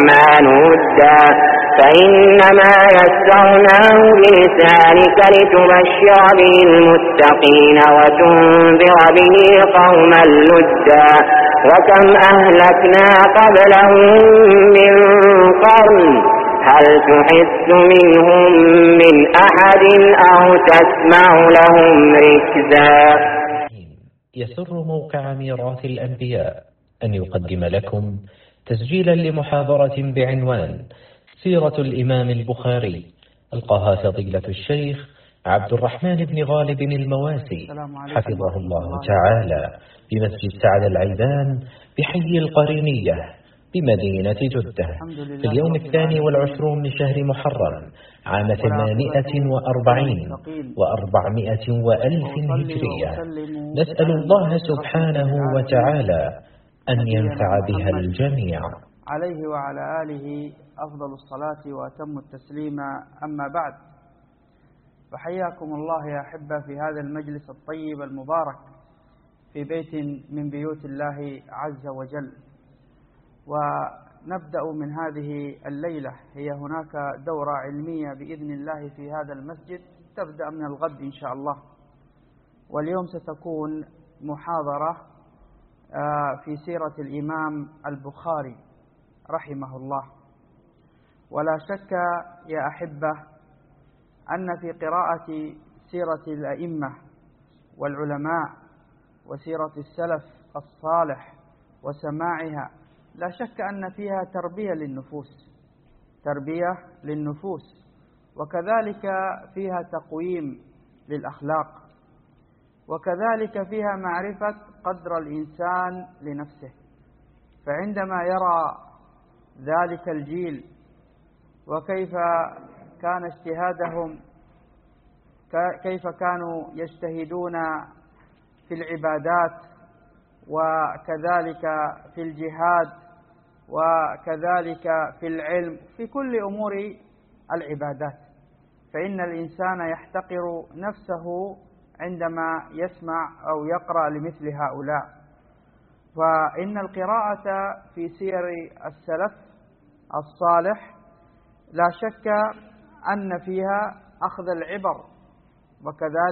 الرحمن ودا فإنما يسرناه بلسانك لتبشر به المتقين وتنذر به قوما لدا وكم أهلكنا قبلهم من قرن هل تحس منهم من أحد أو تسمع لهم ركزا. يسر موقع ميراث الأنبياء أن يقدم لكم تسجيلا لمحاضرة بعنوان سيرة الإمام البخاري ألقاها فضيلة الشيخ عبد الرحمن بن غالب المواسي حفظه الله تعالى بمسجد سعد العيدان بحي القرينية بمدينة جدة في اليوم 22 من شهر محرم عام 840 و400 وألف هجرية. نسأل الله سبحانه وتعالى أن ينفع بها الجميع. عليه وعلى آله أفضل الصلاة وأتم التسليم. أما بعد، فحياكم الله يا أحبة في هذا المجلس الطيب المبارك في بيت من بيوت الله عز وجل. ونبدأ من هذه الليلة، هي هناك دورة علمية بإذن الله في هذا المسجد تبدأ من الغد إن شاء الله، واليوم ستكون محاضرة في سيرة الإمام البخاري رحمه الله. ولا شك يا أحبة أن في قراءة سيرة الأئمة والعلماء وسيرة السلف الصالح وسماعها لا شك أن فيها تربية للنفوس، وكذلك فيها تقويم للأخلاق، وكذلك فيها معرفة قدر الإنسان لنفسه. فعندما يرى ذلك الجيل وكيف كان اجتهادهم، كيف كانوا يجتهدون في العبادات وكذلك في الجهاد وكذلك في العلم، في كل أمور العبادات، فإن الإنسان يحتقر نفسه عندما يسمع أو يقرأ لمثل هؤلاء. فإن القراءة في سير السلف الصالح لا شك أن فيها أخذ العبر، وكذلك